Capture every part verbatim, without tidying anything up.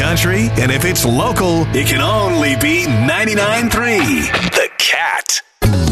country, and if it's local, it can only be ninety-nine point three. The Cat.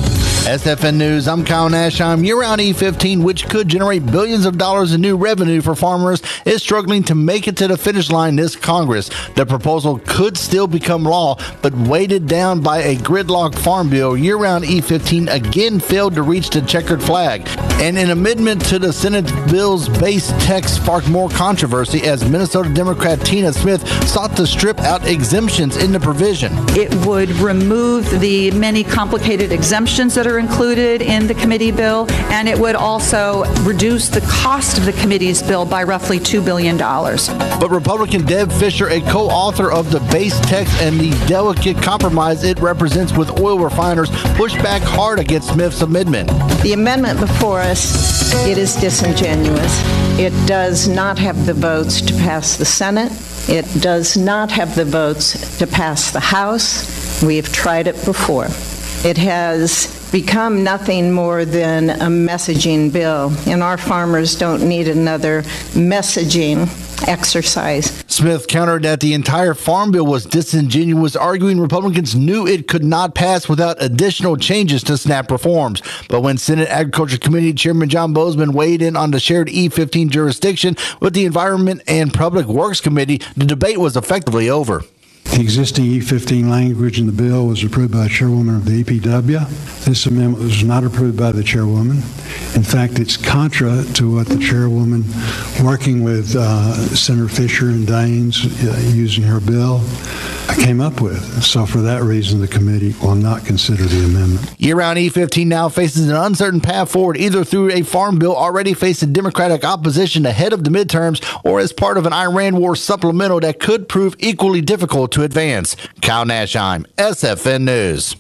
S F N News, I'm Kyle Nashheim. Year-round E fifteen, which could generate billions of dollars in new revenue for farmers, is struggling to make it to the finish line this Congress. The proposal could still become law, but weighted down by a gridlocked farm bill, year-round E fifteen again failed to reach the checkered flag. And an amendment to the Senate bill's base text sparked more controversy as Minnesota Democrat Tina Smith sought to strip out exemptions in the provision. It would remove the many complicated exemptions that are included in the committee bill, and it would also reduce the cost of the committee's bill by roughly two billion dollars. But Republican Deb Fischer, a co-author of the base text and the delicate compromise it represents with oil refiners, pushed back hard against Smith's amendment. The amendment before us, it is disingenuous. It does not have the votes to pass the Senate. It does not have the votes to pass the House. We have tried it before. It has become nothing more than a messaging bill, and our farmers don't need another messaging exercise. Smith countered that the entire farm bill was disingenuous, arguing Republicans knew it could not pass without additional changes to SNAP reforms. But when Senate Agriculture Committee Chairman John Boozman weighed in on the shared E fifteen jurisdiction with the Environment and Public Works Committee, the debate was effectively over. The existing E fifteen language in the bill was approved by the chairwoman of the E P W. This amendment was not approved by the chairwoman. In fact, it's contra to what the chairwoman, working with uh, Senator Fischer and Daines, uh, using her bill, came up with. So for that reason, the committee will not consider the amendment. Year-round E fifteen now faces an uncertain path forward, either through a farm bill already facing Democratic opposition ahead of the midterms, or as part of an Iran war supplemental that could prove equally difficult to advance. Kyle Nashheim, S F N News.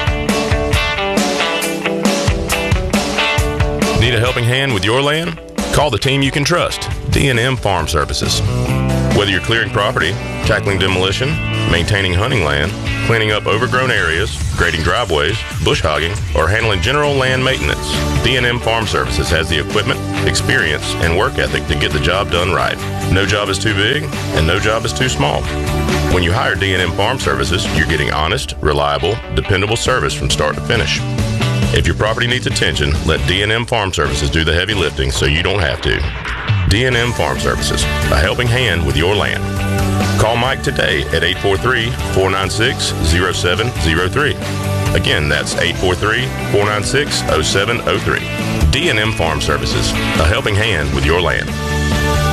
Need a helping hand with your land? Call the team you can trust, D and M Farm Services. Whether you're clearing property, tackling demolition, maintaining hunting land, cleaning up overgrown areas, grading driveways, bush hogging, or handling general land maintenance, D and M Farm Services has the equipment, experience, and work ethic to get the job done right. No job is too big, and no job is too small. When you hire D and M Farm Services, you're getting honest, reliable, dependable service from start to finish. If your property needs attention, let D and M Farm Services do the heavy lifting so you don't have to. D and M Farm Services, a helping hand with your land. Call Mike today at eight four three, four nine six, zero seven zero three. Again, that's eight four three, four nine six, zero seven zero three. D and M Farm Services, a helping hand with your land.